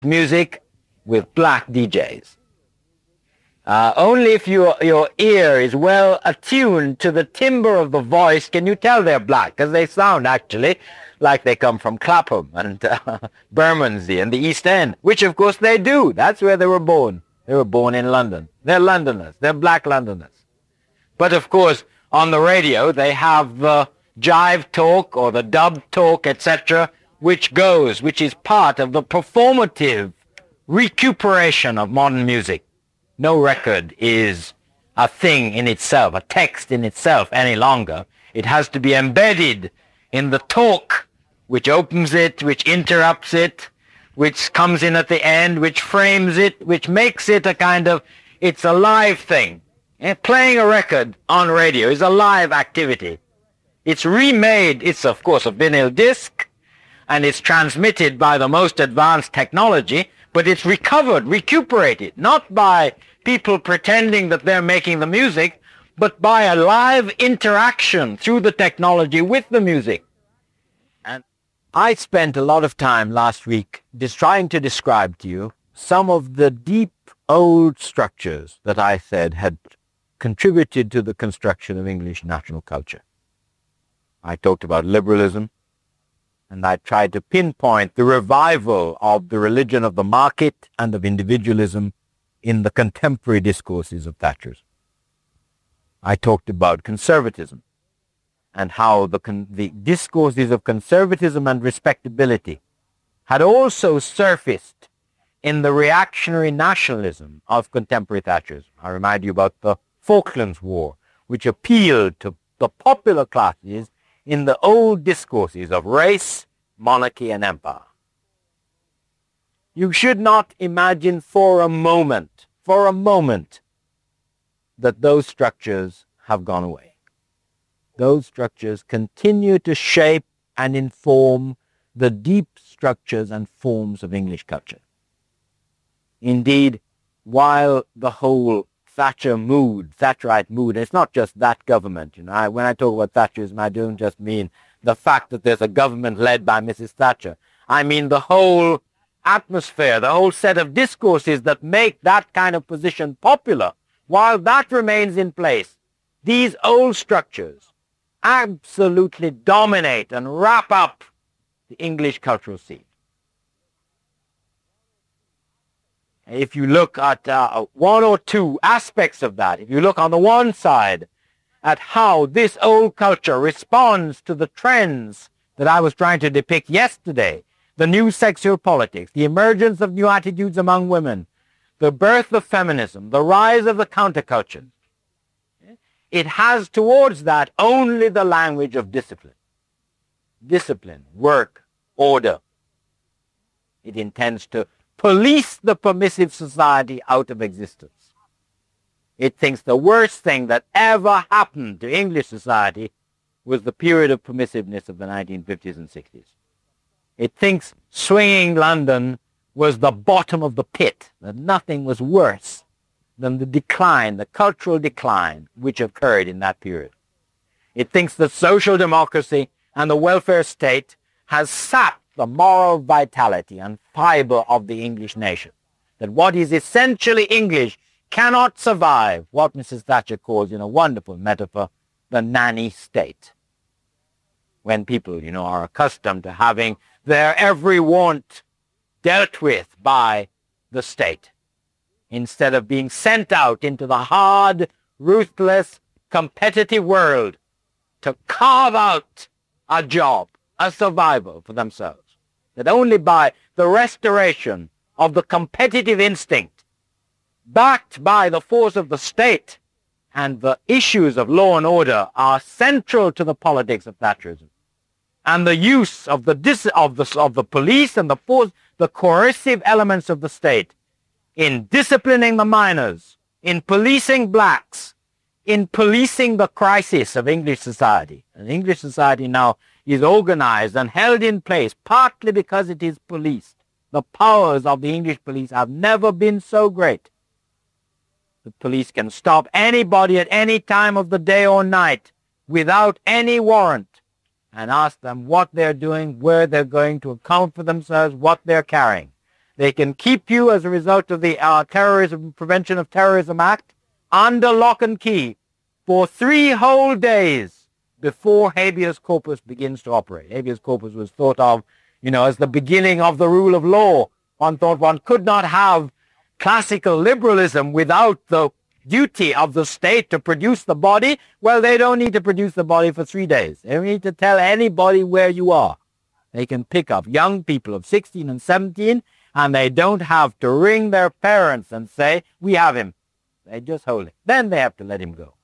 music with black DJs. Only if your ear is well attuned to the timbre of the voice can you tell they're black, because they sound actually like they come from Clapham and Bermondsey and the East End, which of course they do. That's where they were born. They were born in London. They're Londoners. They're black Londoners. But of course, on the radio, they have the jive talk or the dub talk, etc., which is part of the performative recuperation of modern music. No record is a thing in itself, a text in itself any longer. It has to be embedded in the talk, which opens it, which interrupts it, which comes in at the end, which frames it, which makes it a kind of, it's a live thing. Playing a record on radio is a live activity. It's remade, it's of course a vinyl disc, and it's transmitted by the most advanced technology, but it's recovered, recuperated, not by people pretending that they're making the music, but by a live interaction through the technology with the music. And I spent a lot of time last week just trying to describe to you some of the deep old structures that I said had contributed to the construction of English national culture. I talked about liberalism, and I tried to pinpoint the revival of the religion of the market and of individualism in the contemporary discourses of Thatcherism. I talked about conservatism and how the discourses of conservatism and respectability had also surfaced in the reactionary nationalism of contemporary Thatcherism. I remind you about the Falklands War, which appealed to the popular classes in the old discourses of race, monarchy, and empire. You should not imagine for a moment, that those structures have gone away. Those structures continue to shape and inform the deep structures and forms of English culture. Indeed, while the whole Thatcherite mood, it's not just that government. When I talk about Thatcherism, I don't just mean the fact that there's a government led by Mrs. Thatcher. I mean the whole atmosphere, the whole set of discourses that make that kind of position popular. While that remains in place, these old structures absolutely dominate and wrap up the English cultural scene. If you look at one or two aspects of that, if you look on the one side at how this old culture responds to the trends that I was trying to depict yesterday, the new sexual politics, the emergence of new attitudes among women, the birth of feminism, the rise of the counterculture, it has towards that only the language of discipline. Discipline, work, order. It intends to police the permissive society out of existence. It thinks the worst thing that ever happened to English society was the period of permissiveness of the 1950s and 60s. It thinks swinging London was the bottom of the pit, that nothing was worse than the decline, the cultural decline, which occurred in that period. It thinks that social democracy and the welfare state has sapped the moral vitality and fiber of the English nation, that what is essentially English cannot survive what Mrs. Thatcher calls, in a wonderful metaphor, the nanny state. When people, are accustomed to having their every want dealt with by the state, instead of being sent out into the hard, ruthless, competitive world to carve out a job, a survival for themselves. That only by the restoration of the competitive instinct, backed by the force of the state, and the issues of law and order are central to the politics of Thatcherism. And the use of the police and the coercive elements of the state in disciplining the miners, in policing blacks, in policing the crisis of English society. And English society now is organized and held in place partly because it is policed. The powers of the English police have never been so great. The police can stop anybody at any time of the day or night without any warrant and ask them what they're doing, where they're going, to account for themselves, what they're carrying. They can keep you as a result of the Prevention of Terrorism Act under lock and key for 3 whole days before habeas corpus begins to operate. Habeas corpus was thought of, as the beginning of the rule of law. One thought one could not have classical liberalism without the duty of the state to produce the body. Well, they don't need to produce the body for 3 days. They don't need to tell anybody where you are. They can pick up young people of 16 and 17, and they don't have to ring their parents and say, we have him. They just hold him. Then they have to let him go.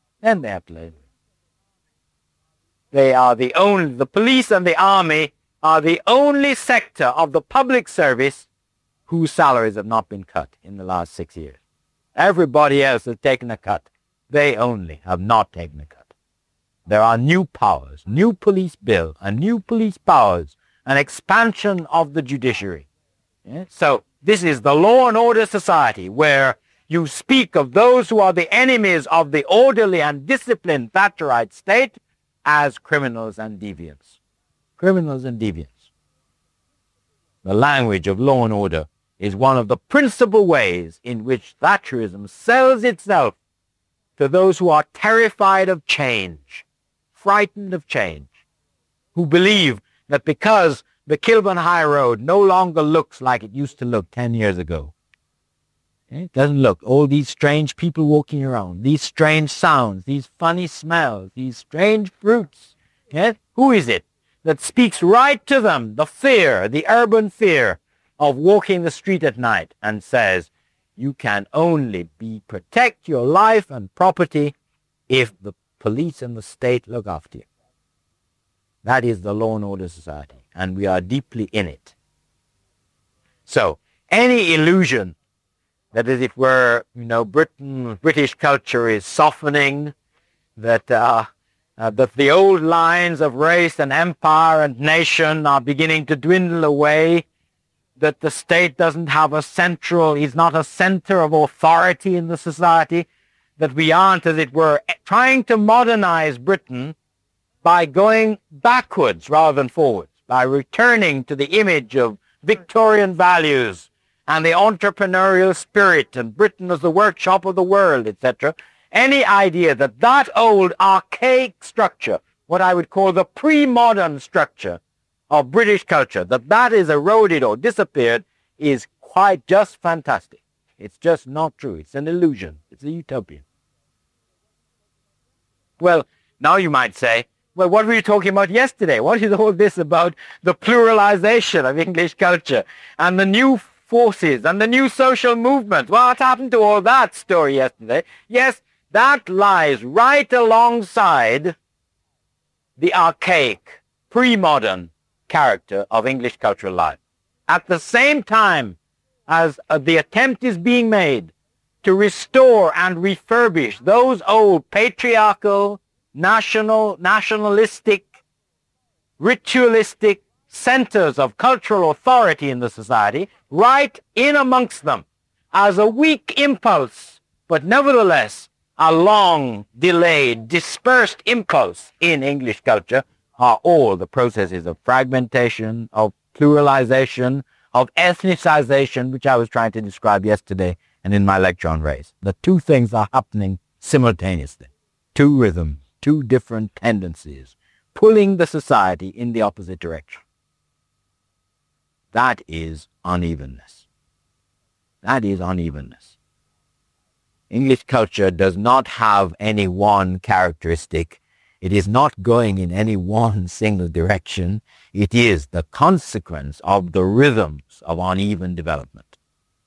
They are the police and the army are the only sector of the public service whose salaries have not been cut in the last 6 years. Everybody else has taken a cut. They only have not taken a cut. There are new powers, new police bill, and new police powers, an expansion of the judiciary. Yeah? So this is the law and order society where you speak of those who are the enemies of the orderly and disciplined Thatcherite state as criminals and deviants. Criminals and deviants. The language of law and order is one of the principal ways in which Thatcherism sells itself to those who are terrified of change, frightened of change, who believe that because the Kilburn High Road no longer looks like it used to look 10 years ago, it doesn't look. All these strange people walking around, these strange sounds, these funny smells, these strange fruits. Yes? Who is it that speaks right to them, the fear, the urban fear of walking the street at night, and says, you can only protect your life and property if the police and the state look after you. That is the law and order society, and we are deeply in it. So, any illusion that as it were, British culture is softening, that the old lines of race and empire and nation are beginning to dwindle away, that the state doesn't have is not a center of authority in the society, that we aren't, as it were, trying to modernize Britain by going backwards rather than forwards, by returning to the image of Victorian values and the entrepreneurial spirit, and Britain as the workshop of the world, etc. Any idea that that old archaic structure, what I would call the pre-modern structure of British culture, that is eroded or disappeared, is quite just fantastic. It's just not true. It's an illusion. It's a utopian. Well, now you might say, well, what were you talking about yesterday? What is all this about the pluralization of English culture and the new forces and the new social movements? Well, what happened to all that story yesterday? Yes, that lies right alongside the archaic, pre-modern character of English cultural life. At the same time as the attempt is being made to restore and refurbish those old patriarchal, nationalistic, ritualistic centers of cultural authority in the society, right in amongst them, as a weak impulse, but nevertheless a long, delayed, dispersed impulse in English culture, are all the processes of fragmentation, of pluralization, of ethnicization, which I was trying to describe yesterday and in my lecture on race. The two things are happening simultaneously. Two rhythms, two different tendencies, pulling the society in the opposite direction. That is unevenness. That is unevenness. English culture does not have any one characteristic. It is not going in any one single direction. It is the consequence of the rhythms of uneven development.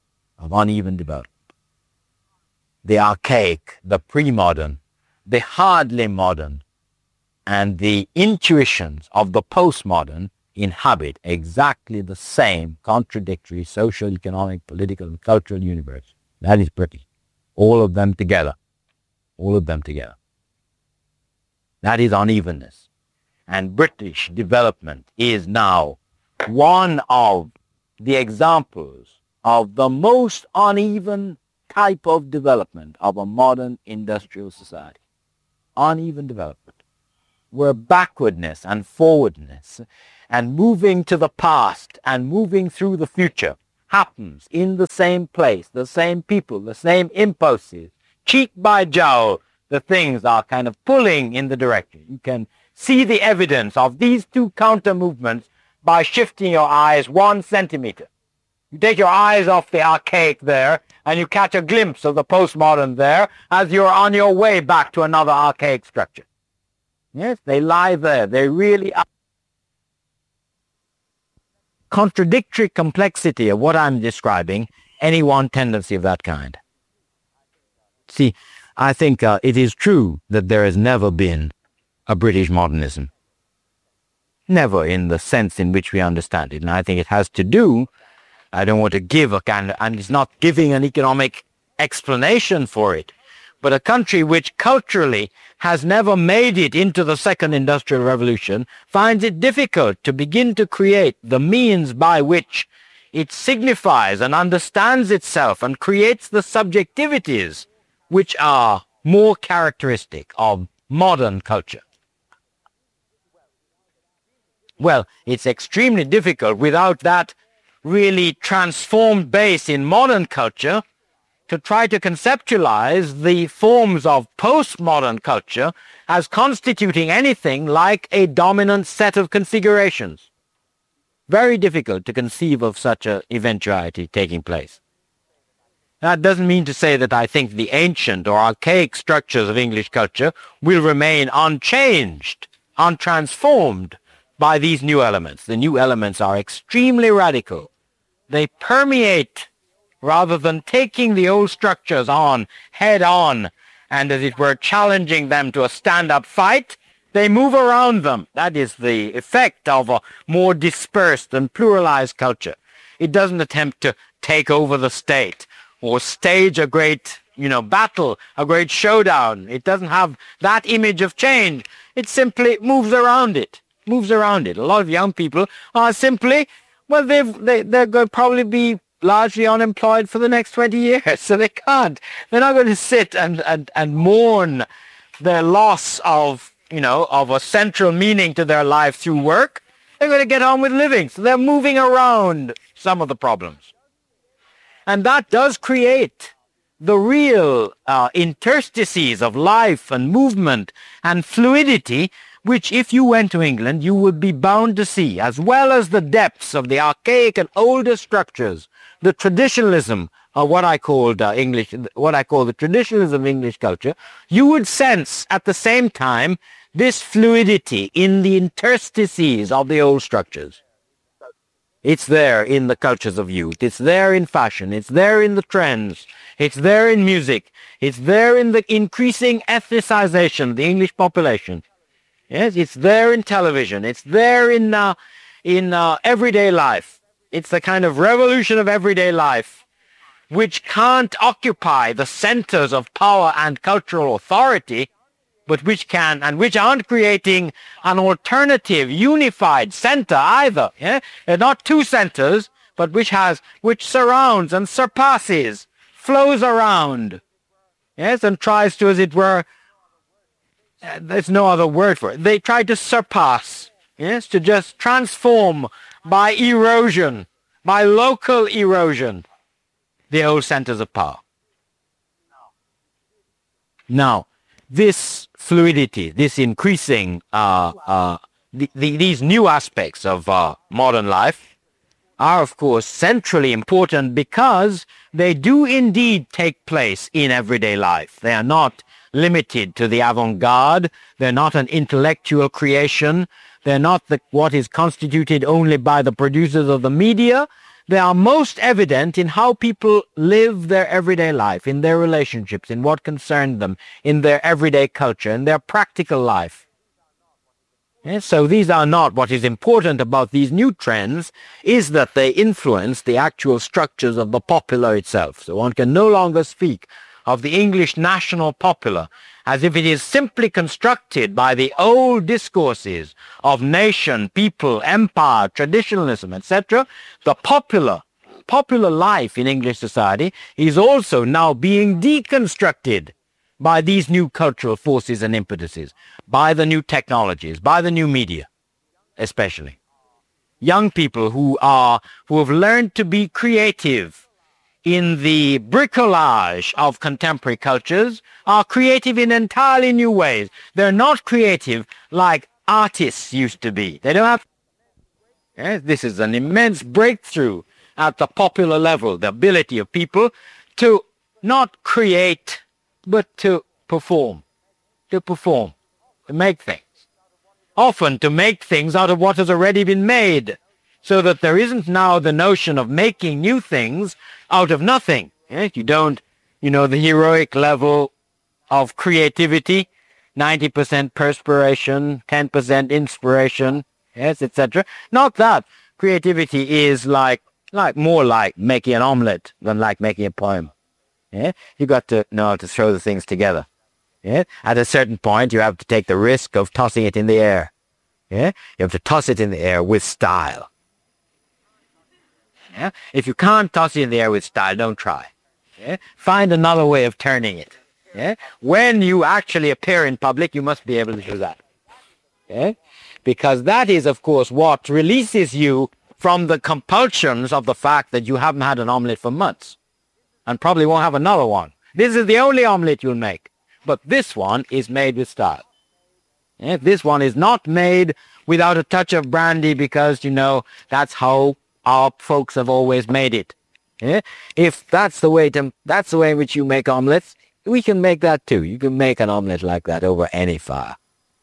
The archaic, the pre-modern, the hardly modern, and the intuitions of the postmodern inhabit exactly the same contradictory social, economic, political, and cultural universe. That is Britain. All of them together. All of them together. That is unevenness. And British development is now one of the examples of the most uneven type of development of a modern industrial society. Uneven development, where backwardness and forwardness and moving to the past and moving through the future happens in the same place, the same people, the same impulses, cheek by jowl, the things are kind of pulling in the direction. You can see the evidence of these two counter movements by shifting your eyes 1 centimeter. You take your eyes off the archaic there, and you catch a glimpse of the postmodern there as you're on your way back to another archaic structure. Yes, they lie there. They really are. Contradictory complexity of what I'm describing, any one tendency of that kind. See, I think it is true that there has never been a British modernism. Never in the sense in which we understand it. And I think it has to do, I don't want to give a kind of, and it's not giving an economic explanation for it, but a country which culturally has never made it into the second industrial revolution finds it difficult to begin to create the means by which it signifies and understands itself and creates the subjectivities which are more characteristic of modern culture. Well, it's extremely difficult without that really transformed base in modern culture to try to conceptualize the forms of postmodern culture as constituting anything like a dominant set of configurations. Very difficult to conceive of such an eventuality taking place. That doesn't mean to say that I think the ancient or archaic structures of English culture will remain unchanged, untransformed by these new elements. The new elements are extremely radical. They permeate rather than taking the old structures on, head on, and as it were challenging them to a stand-up fight, they move around them. That is the effect of a more dispersed and pluralized culture. It doesn't attempt to take over the state or stage a great, battle, a great showdown. It doesn't have that image of change. It simply moves around it. A lot of young people are simply, well, they're going to probably be largely unemployed for the next 20 years, so they can't. They're not going to sit and mourn their loss of a central meaning to their life through work. They're going to get on with living, so they're moving around some of the problems. And that does create the real interstices of life and movement and fluidity, which if you went to England, you would be bound to see, as well as the depths of the archaic and older structures, the traditionalism of what I call the traditionalism of English culture. You would sense at the same time this fluidity in the interstices of the old structures. It's there in the cultures of youth. It's there in fashion. It's there in the trends. It's there in music. It's there in the increasing ethnicization of the English population. Yes, it's there in television. It's there in everyday life. It's the kind of revolution of everyday life which can't occupy the centers of power and cultural authority, but which can and which aren't creating an alternative, unified center either. Yeah? They're not two centers, but which surrounds and surpasses, flows around, yes, and tries to, as it were, there's no other word for it. They try to surpass, yes, to just transform by erosion, by local erosion, the old centers of power. Now, this fluidity, this increasing, these new aspects of modern life are, of course, centrally important because they do indeed take place in everyday life. They are not limited to the avant-garde. They're not an intellectual creation. They're not what is constituted only by the producers of the media. They are most evident in how people live their everyday life, in their relationships, in what concerns them, in their everyday culture, in their practical life. Yes, so these are not, what is important about these new trends is that they influence the actual structures of the popular itself. So one can no longer speak of the English national popular as if it is simply constructed by the old discourses of nation, people, empire, traditionalism, etc. The popular life in English society is also now being deconstructed by these new cultural forces and impetuses, by the new technologies, by the new media, especially. young people who have learned to be creative in the bricolage of contemporary cultures are creative in entirely new ways. They're not creative like artists used to be. They don't have... Yes, this is an immense breakthrough at the popular level, the ability of people to not create, but to perform, to make things. Often to make things out of what has already been made, so that there isn't now the notion of making new things out of nothing. Yes, you don't, the heroic level of creativity, 90% perspiration, 10% inspiration, yes, etc. Not that. Creativity is more like making an omelette than like making a poem. Yeah? You got to know how to throw the things together. Yeah? At a certain point, you have to take the risk of tossing it in the air. Yeah? You have to toss it in the air with style. Yeah? If you can't toss it in the air with style, don't try. Yeah? Find another way of turning it. Yeah? When you actually appear in public, you must be able to do that. Yeah? Because that is, of course, what releases you from the compulsions of the fact that you haven't had an omelette for months and probably won't have another one. This is the only omelette you'll make. But this one is made with style. Yeah? This one is not made without a touch of brandy because, that's how our folks have always made it. Yeah? If that's the way in which you make omelets, we can make that too. You can make an omelet like that over any fire.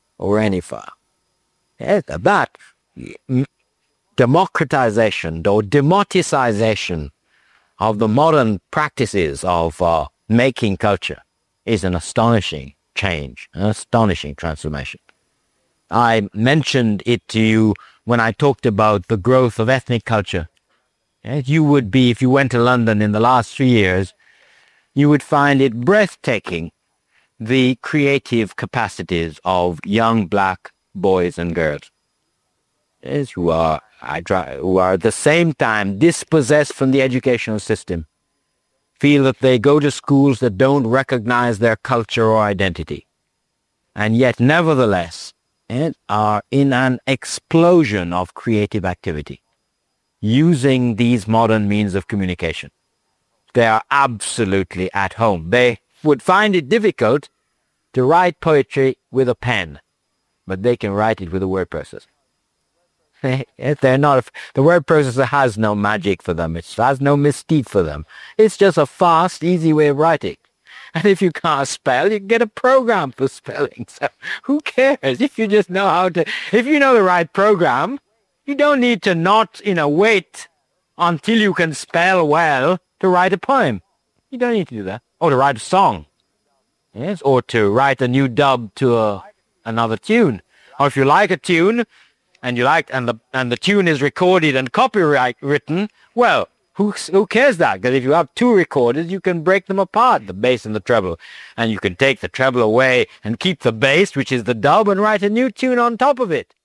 Yes, that democratization or demoticization of the modern practices of making culture is an astonishing change, an astonishing transformation. I mentioned it to you when I talked about the growth of ethnic culture. Yes, you would be, if you went to London in the last 3 years, you would find it breathtaking, the creative capacities of young black boys and girls. Yes, who are at the same time dispossessed from the educational system, feel that they go to schools that don't recognize their culture or identity, and yet nevertheless are in an explosion of creative activity using these modern means of communication. They are absolutely at home. They would find it difficult to write poetry with a pen, but they can write it with a word processor. They're not. The word processor has no magic for them. It has no mystique for them. It's just a fast, easy way of writing. And if you can't spell, you can get a program for spelling. So who cares if you just know how to? If you know the right program, you don't need to wait until you can spell well to write a poem. You don't need to do that. Or to write a song. Yes, or to write a new dub to another tune. Or if you like a tune, and the tune is recorded and copyright written, well, who cares that? Because if you have two recorded, you can break them apart, the bass and the treble. And you can take the treble away and keep the bass, which is the dub, and write a new tune on top of it.